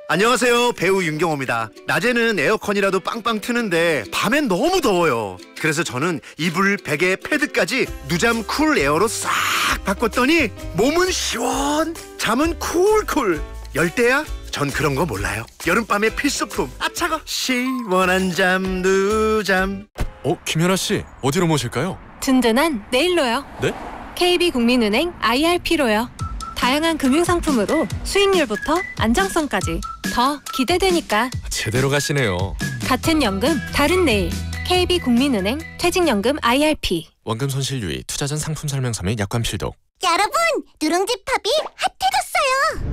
안녕하세요, 배우 윤경호입니다. 낮에는 에어컨이라도 빵빵 트는데 밤엔 너무 더워요. 그래서 저는 이불, 베개, 패드까지 누잠 쿨 에어로 싹 바꿨더니 몸은 시원, 잠은 쿨쿨. 열대야? 전 그런 거 몰라요. 여름밤의 필수품. 아 차가. 시원한 잠 누잠. 김연아 씨, 어디로 모실까요? 든든한 내일로요. 네? KB국민은행 IRP로요. 다양한 금융상품으로 수익률부터 안정성까지 더 기대되니까. 제대로 가시네요. 같은 연금, 다른 내일. KB국민은행 퇴직연금 IRP. 원금 손실 유의, 투자 전 상품 설명서 및 약관 필독. 여러분, 누룽지 팝이 핫해졌어요.